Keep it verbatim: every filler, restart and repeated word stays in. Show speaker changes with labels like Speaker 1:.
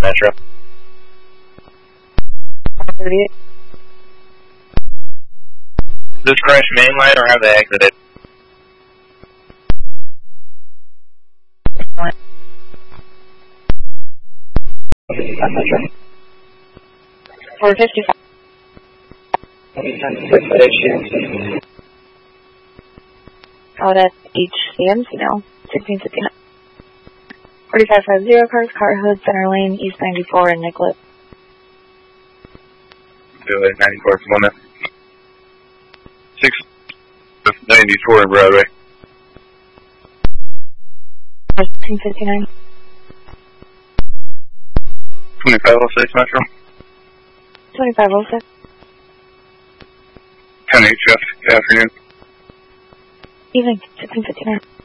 Speaker 1: Metro.
Speaker 2: thirty-eight.
Speaker 1: This crash main line or have they exited?
Speaker 2: four fifty-five. Out at H C M C now, sixteen fifty-nine. forty-five fifty cars, car hood, center lane, east ninety-four and Nicollet.
Speaker 1: ninety-four, one minute. six ninety-four in Broadway.
Speaker 2: sixteen fifty-nine.
Speaker 1: twenty-five oh six Metro.
Speaker 2: twenty-five oh six.
Speaker 1: ten H F, good afternoon.
Speaker 2: Evening, sixteen fifty-nine.